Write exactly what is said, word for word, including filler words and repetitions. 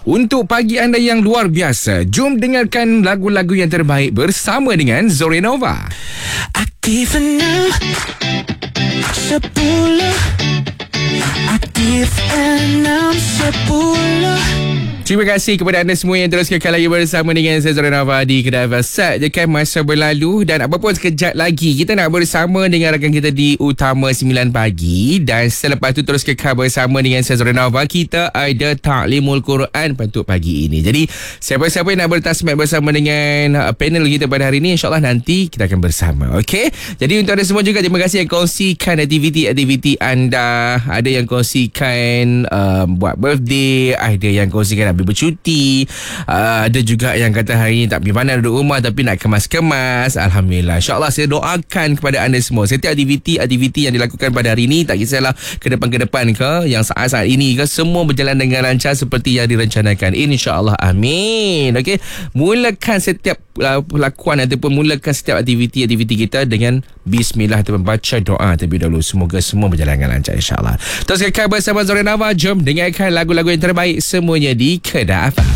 Untuk pagi anda yang luar biasa, jom dengarkan lagu-lagu yang terbaik bersama dengan Zorenova. Aktif enam sepuluh, aktif enam sepuluh. Terima kasih kepada anda semua yang terus kekal lagi bersama dengan saya Zorenova di Kedai Fasad je kan masa berlalu. Dan apa pun sekejap lagi kita nak bersama dengan rakan kita di Utama sembilan pagi. Dan selepas tu terus kekal bersama dengan saya Zorenova. Kita ada Ta'limul Quran untuk pagi ini. Jadi siapa-siapa yang nak bertasmid bersama dengan panel kita pada hari ini, InsyaAllah nanti kita akan bersama. Okey. Jadi untuk anda semua juga terima kasih yang kongsikan aktiviti-aktiviti anda. Ada yang kongsikan um, buat birthday, ada yang kongsikan habis bercuti, uh, ada juga yang kata hari ni tak pergi mana, duduk rumah tapi nak kemas-kemas. Alhamdulillah, insyaAllah saya doakan kepada anda semua setiap aktiviti-aktiviti yang dilakukan pada hari ini, tak kisahlah ke depan-ke depan ke, yang saat-saat ini ke, semua berjalan dengan lancar seperti yang direncanakan, insyaAllah. Amin. Okey, mulakan setiap uh, lakuan ataupun mulakan setiap aktiviti-aktiviti kita dengan bismillah ataupun baca doa terlebih dahulu. Semoga semua berjalan dengan lancar, insyaAllah. Terus kekal bersama Zorenova. Jom dengarkan lagu-lagu yang terbaik semuanya di Kedah F M.